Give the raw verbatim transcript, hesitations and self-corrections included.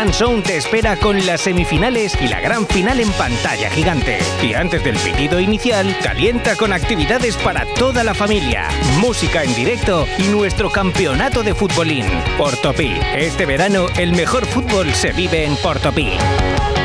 Fan Zone te espera con las semifinales y la gran final en pantalla gigante. Y antes del pitido inicial, calienta con actividades para toda la familia, música en directo y nuestro campeonato de futbolín. Portopí. Este verano el mejor fútbol se vive en Portopí.